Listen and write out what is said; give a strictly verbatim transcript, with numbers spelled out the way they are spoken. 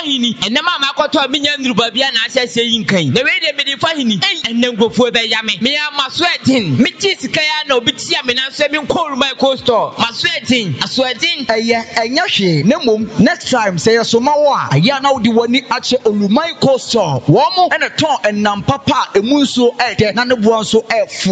hini ene ma makoto me nya ndruba bia na ahyehye yin kan na we de me de fa hini ene ngofo be ya me me ya maswetin me chi sika ya na obi tia me na so me nkoru my coaster maswetin aswetin eye enya hwe ne mom next time say so ma wo a ya na wo di wani ache olumai coaster wo mo ene ton enam papa emu nso ede na ne bo nso efo